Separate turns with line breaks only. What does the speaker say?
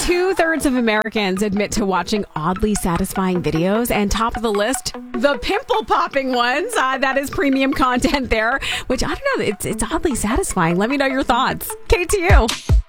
2/3 of Americans admit to watching oddly satisfying videos, and top of the list, the pimple popping ones. That is premium content there, which I don't know, it's oddly satisfying. Let me know your thoughts. KTU.